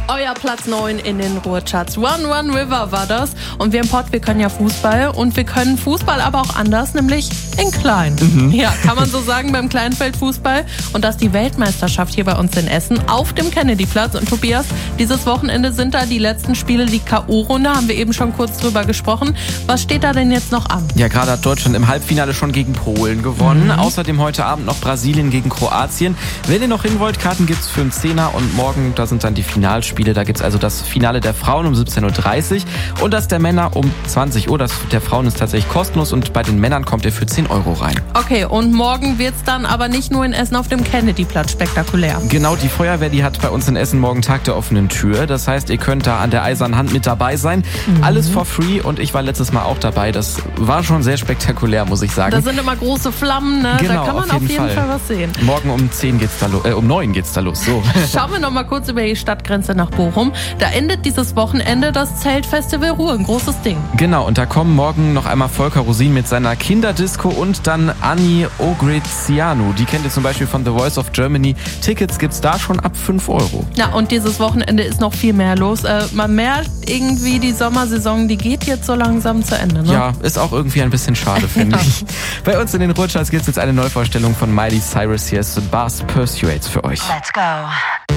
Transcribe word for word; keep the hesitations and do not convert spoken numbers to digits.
Euer Platz neun in den Ruhrcharts. One One River war das. Und wir im Pott, wir können ja Fußball. Und wir können Fußball aber auch anders, nämlich in klein. Mhm. Ja, kann man so sagen beim Kleinfeldfußball. Und das ist die Weltmeisterschaft hier bei uns in Essen auf dem Kennedyplatz. Und Tobias, dieses Wochenende sind da die letzten Spiele, die K O-Runde, haben wir eben schon kurz drüber gesprochen. Was steht da denn jetzt noch an? Ja, gerade hat Deutschland im Halbfinale schon gegen Polen gewonnen. Mhm. Außerdem heute Abend noch Brasilien gegen Kroatien. Wenn ihr noch hin wollt, Karten gibt's für einen Zehner. Und morgen, da sind dann die Finalspiele. Da gibt's also das Finale der Frauen um siebzehn Uhr dreißig und das der Männer um zwanzig Uhr. Das der Frauen ist tatsächlich kostenlos und bei den Männern kommt ihr für zehn Euro rein. Okay, und morgen wird's dann aber nicht nur in Essen auf dem Kennedyplatz spektakulär. Genau, die Feuerwehr, die hat bei uns in Essen morgen Tag der offenen Tür. Das heißt, ihr könnt da an der eisernen Hand mit dabei sein. Mhm. Alles for free und ich war letztes Mal auch dabei. Das war schon sehr spektakulär, muss ich sagen. Da sind immer große Flammen, ne? Genau, da kann man auf jeden, auf jeden Fall. Fall was sehen. Morgen um zehn geht's da lo- äh, um neun geht's da los. So. Schauen wir noch mal kurz über die Stadtgrenze nach Bochum. Da endet dieses Wochenende das Zeltfestival Ruhr, ein großes Ding. Genau, und da kommen morgen noch einmal Volker Rosin mit seiner Kinderdisco und dann Anni Ogrezianu. Die kennt ihr zum Beispiel von The Voice of Germany. Tickets gibt's da schon ab fünf Euro. Ja, und dieses Wochenende ist noch viel mehr los. Äh, man merkt irgendwie, die Sommersaison, die geht jetzt so langsam zu Ende, ne? Ja, ist auch irgendwie ein bisschen schade, finde ich. Bei uns in den Ruhrcharts gibt's jetzt eine Neuvorstellung von Miley Cyrus. Hier ist Bars Persuades für euch. Let's go.